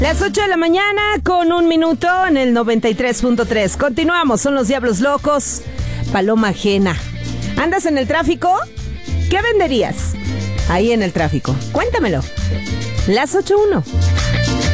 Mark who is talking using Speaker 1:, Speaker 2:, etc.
Speaker 1: Las 8 de la mañana con 1 minuto en el 93.3. Continuamos, son los Diablos Locos. Paloma Ajena. ¿Andas en el tráfico? ¿Qué venderías ahí en el tráfico? Cuéntamelo. Las 8:01.